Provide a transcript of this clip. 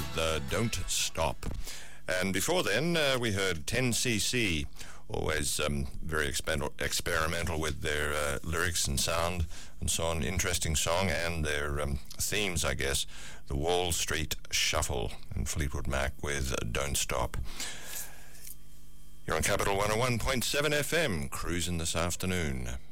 with Don't Stop. And before then, we heard 10cc, always very experimental with their lyrics and sound and so on. Interesting song, and their themes, I guess. The Wall Street Shuffle and Fleetwood Mac with Don't Stop. You're on Capital 101.7 FM, cruising this afternoon.